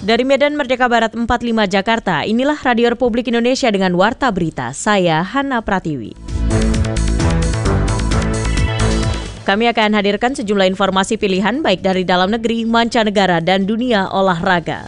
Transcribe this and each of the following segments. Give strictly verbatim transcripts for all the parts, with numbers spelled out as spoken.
Dari Medan Merdeka Barat empat puluh lima Jakarta, inilah Radio Republik Indonesia dengan Warta Berita. Saya Hana Pratiwi. Kami akan hadirkan sejumlah informasi pilihan baik dari dalam negeri, mancanegara, dan dunia olahraga.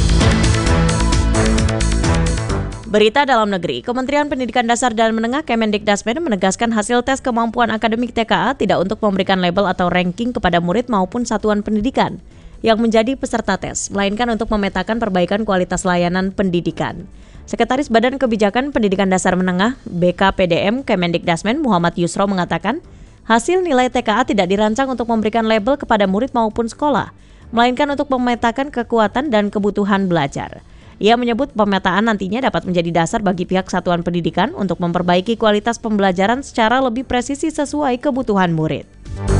Berita dalam negeri, Kementerian Pendidikan Dasar dan Menengah Kemendikdasmen menegaskan hasil tes kemampuan akademik T K A tidak untuk memberikan label atau ranking kepada murid maupun satuan pendidikan yang menjadi peserta tes, melainkan untuk memetakan perbaikan kualitas layanan pendidikan. Sekretaris Badan Kebijakan Pendidikan Dasar Menengah B K P D M Kemendikdasmen Muhammad Yusro mengatakan, hasil nilai T K A tidak dirancang untuk memberikan label kepada murid maupun sekolah, melainkan untuk memetakan kekuatan dan kebutuhan belajar. Ia menyebut pemetaan nantinya dapat menjadi dasar bagi pihak satuan pendidikan untuk memperbaiki kualitas pembelajaran secara lebih presisi sesuai kebutuhan murid.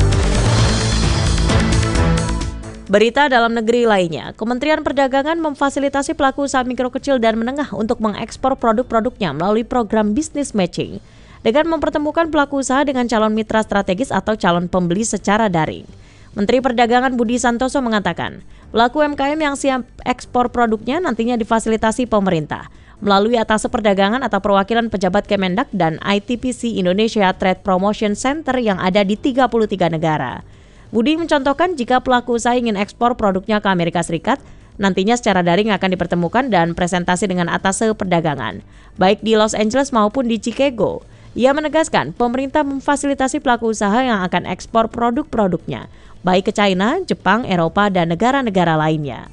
Berita dalam negeri lainnya, Kementerian Perdagangan memfasilitasi pelaku usaha mikro kecil dan menengah untuk mengekspor produk-produknya melalui program Business Matching dengan mempertemukan pelaku usaha dengan calon mitra strategis atau calon pembeli secara daring. Menteri Perdagangan Budi Santoso mengatakan, pelaku U M K M yang siap ekspor produknya nantinya difasilitasi pemerintah melalui Atase Perdagangan atau perwakilan pejabat Kemendak dan I T P C Indonesia Trade Promotion Center yang ada di tiga puluh tiga negara. Budi mencontohkan jika pelaku usaha ingin ekspor produknya ke Amerika Serikat, nantinya secara daring akan dipertemukan dan presentasi dengan Atase Perdagangan, baik di Los Angeles maupun di Chicago. Ia menegaskan pemerintah memfasilitasi pelaku usaha yang akan ekspor produk-produknya, baik ke China, Jepang, Eropa, dan negara-negara lainnya.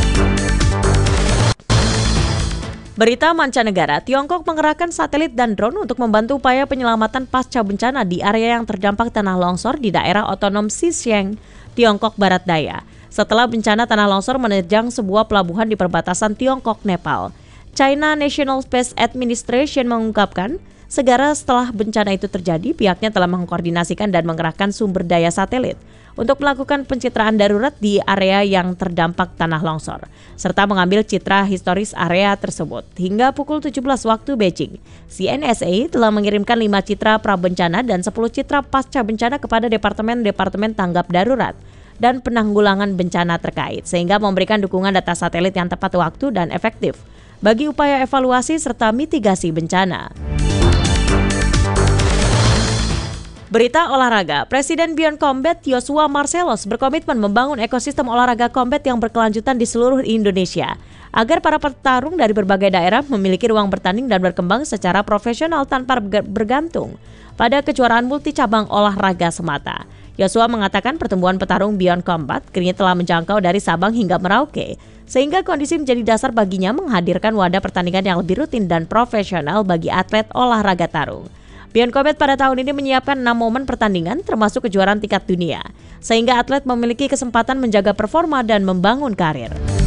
Berita mancanegara, Tiongkok mengerahkan satelit dan drone untuk membantu upaya penyelamatan pasca bencana di area yang terdampak tanah longsor di daerah otonom Xinjiang, Tiongkok Barat Daya. Setelah bencana tanah longsor menerjang sebuah pelabuhan di perbatasan Tiongkok-Nepal. China National Space Administration mengungkapkan, segera setelah bencana itu terjadi, pihaknya telah mengkoordinasikan dan mengerahkan sumber daya satelit untuk melakukan pencitraan darurat di area yang terdampak tanah longsor, serta mengambil citra historis area tersebut. Hingga pukul tujuh belas waktu Beijing, C N S A telah mengirimkan lima citra prabencana dan sepuluh citra pasca bencana kepada Departemen-Departemen Tanggap Darurat dan Penanggulangan Bencana terkait, sehingga memberikan dukungan data satelit yang tepat waktu dan efektif bagi upaya evaluasi serta mitigasi bencana. Berita olahraga, Presiden Beyond Combat Joshua Marcellus berkomitmen membangun ekosistem olahraga combat yang berkelanjutan di seluruh Indonesia agar para petarung dari berbagai daerah memiliki ruang bertanding dan berkembang secara profesional tanpa bergantung pada kejuaraan multi cabang olahraga semata. Joshua mengatakan pertumbuhan petarung Beyond Combat kini telah menjangkau dari Sabang hingga Merauke, sehingga kondisi menjadi dasar baginya menghadirkan wadah pertandingan yang lebih rutin dan profesional bagi atlet olahraga tarung. Beyond Combat pada tahun ini menyiapkan enam momen pertandingan termasuk kejuaraan tingkat dunia, sehingga atlet memiliki kesempatan menjaga performa dan membangun karir.